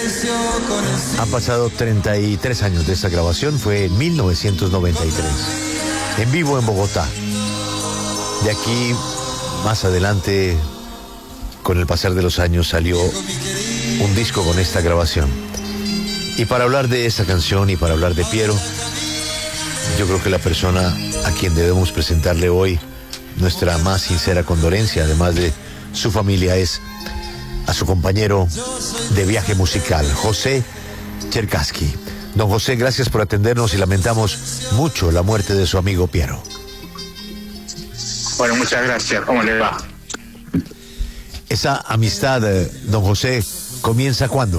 Han pasado 33 años de esta grabación, fue en 1993, en vivo en Bogotá. De aquí, más adelante, con el pasar de los años, salió un disco con esta grabación. Y para hablar de esta canción y para hablar de Piero, yo creo que la persona a quien debemos presentarle hoy nuestra más sincera condolencia, además de su familia, es a su compañero de viaje musical, José Cherkassky. Don José, gracias por atendernos y lamentamos mucho la muerte de su amigo Piero. Bueno, muchas gracias. ¿Cómo le va? Esa amistad, don José, ¿comienza cuándo?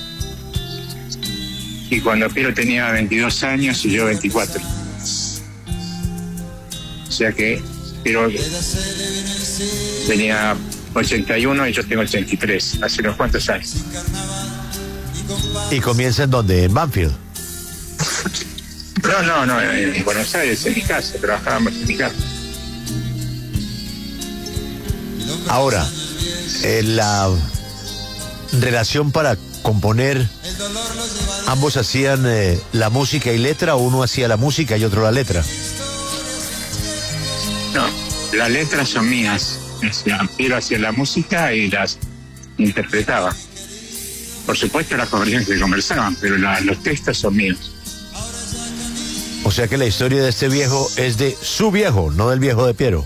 Y cuando Piero tenía 22 años y yo 24. O sea que Piero tenía 81 y yo tengo 83, hace unos cuantos años. ¿Y comienza en dónde? ¿En Banfield? No, en Buenos Aires, en mi casa, trabajábamos en mi casa. Ahora, la relación para componer, ¿ambos hacían la música y letra, o uno hacía la música y otro la letra? No, las letras son mías. Piero hacía la música y las interpretaba. Por supuesto las corrientes se conversaban, pero los textos son míos. O sea que la historia de este viejo es de su viejo, no del viejo de Piero.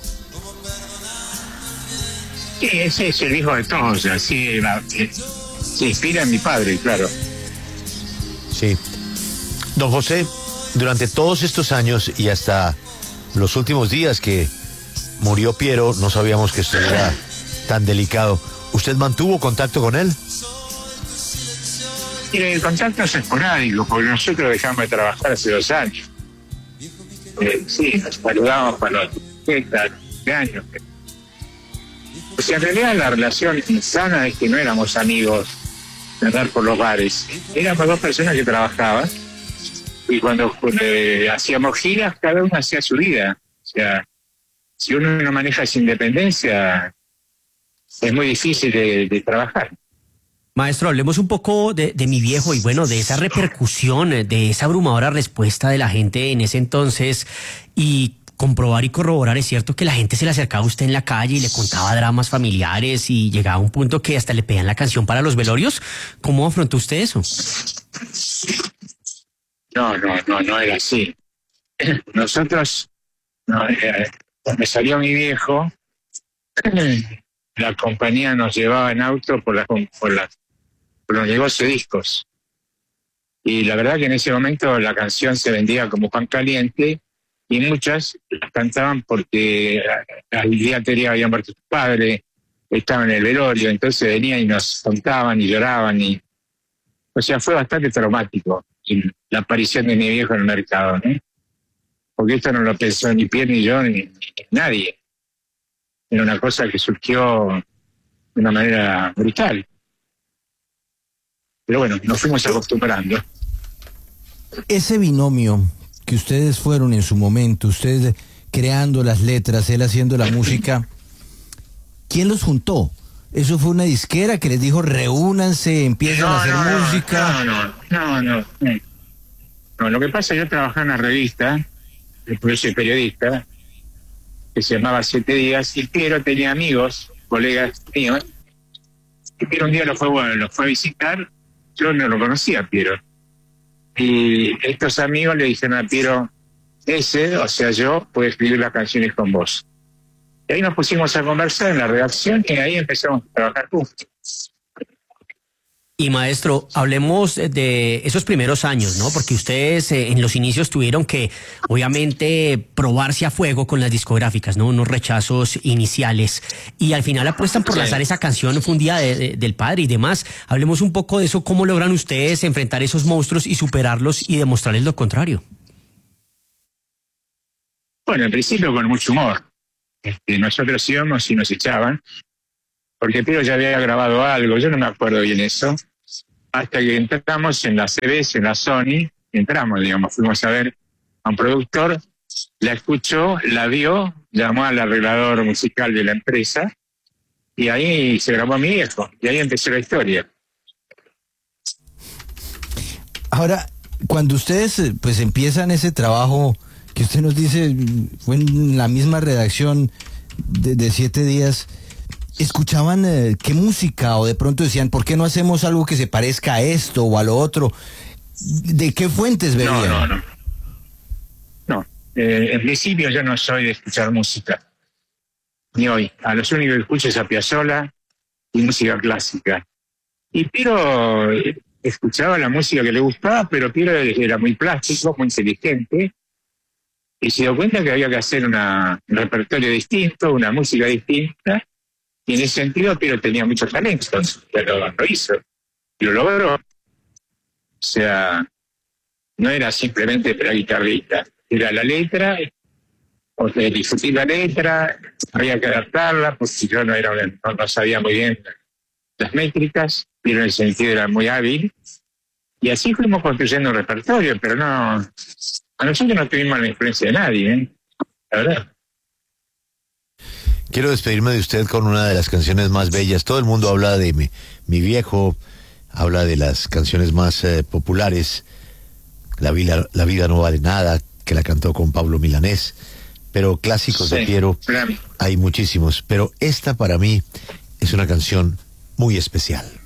Sí, ese es el hijo de todos, así se inspira en mi padre, claro. Sí. Don José, durante todos estos años y hasta los últimos días que murió Piero, no sabíamos que esto era tan delicado. ¿Usted mantuvo contacto con él? Mire, el contacto es esporádico, porque nosotros dejamos de trabajar hace 2 años. Sí, nos saludamos para los 30 años. O sea, en realidad la relación insana es que no éramos amigos de andar por los bares. Éramos 2 personas que trabajaban y cuando hacíamos giras, cada uno hacía su vida. O sea, si uno no maneja esa independencia, es muy difícil de trabajar. Maestro, hablemos un poco de mi viejo y bueno, de esa repercusión, de esa abrumadora respuesta de la gente en ese entonces y comprobar y corroborar. Es cierto que la gente se le acercaba a usted en la calle y le contaba dramas familiares y llegaba a un punto que hasta le pedían la canción para los velorios. ¿Cómo afrontó usted eso? No era así. Nosotros, cuando salió mi viejo, la compañía nos llevaba en auto por los negocios de discos. Y la verdad que en ese momento la canción se vendía como pan caliente y muchas las cantaban porque al día anterior habían muerto su padre, estaban en el velorio, entonces venían y nos contaban y lloraban. O sea, fue bastante traumático la aparición de mi viejo en el mercado, ¿no? Porque esto no lo pensó ni Pierre, ni yo, ni nadie. Era una cosa que surgió de una manera brutal. Pero bueno, nos fuimos acostumbrando. Ese binomio que ustedes fueron en su momento, ustedes creando las letras, él haciendo la música, ¿quién los juntó? ¿Eso fue una disquera que les dijo reúnanse, empiezan a hacer música? No, lo que pasa es que yo trabajaba en una revista, después soy periodista, que se llamaba 7 Días, y Piero tenía amigos, colegas míos, y Piero un día lo fue a visitar. Yo no lo conocía a Piero. Y estos amigos le dijeron a Piero, yo, puedo escribir las canciones con vos. Y ahí nos pusimos a conversar en la redacción y ahí empezamos a trabajar juntos. Y maestro, hablemos de esos primeros años, ¿no? Porque ustedes en los inicios tuvieron que, obviamente, probarse a fuego con las discográficas, ¿no? Unos rechazos iniciales. Y al final apuestan por lanzar esa canción, fue un día del padre y demás. Hablemos un poco de eso, cómo logran ustedes enfrentar esos monstruos y superarlos y demostrarles lo contrario. Bueno, en principio con mucho humor. Nosotros íbamos y nos echaban, porque Piero ya había grabado algo, yo no me acuerdo bien eso, hasta que entramos en la CBS, en la Sony, fuimos a ver a un productor, la escuchó, la vio, llamó al arreglador musical de la empresa, y ahí se grabó a mi viejo, y ahí empezó la historia. Ahora, cuando ustedes pues empiezan ese trabajo que usted nos dice fue en la misma redacción de 7 días, ¿escuchaban qué música o de pronto decían, ¿por qué no hacemos algo que se parezca a esto o a lo otro? ¿De qué fuentes bebían? No. En principio yo no soy de escuchar música, ni hoy. A los únicos que escucho es a Piazzolla y música clásica. Y Piero escuchaba la música que le gustaba, pero Piero era muy plástico, muy inteligente, y se dio cuenta que había que hacer un repertorio distinto, una música distinta, y en ese sentido Piero tenía muchos talentos, pero lo hizo, y lo logró. O sea, no era simplemente la guitarrita, era la letra, o sea, discutir la letra, había que adaptarla, porque yo no sabía muy bien las métricas, pero en el sentido era muy hábil, y así fuimos construyendo un repertorio, pero a nosotros no tuvimos la influencia de nadie, la verdad. Quiero despedirme de usted con una de las canciones más bellas. Todo el mundo habla de mi viejo, habla de las canciones más populares. La vida no vale nada, que la cantó con Pablo Milanés, pero clásicos de Piero hay muchísimos, pero esta para mí es una canción muy especial.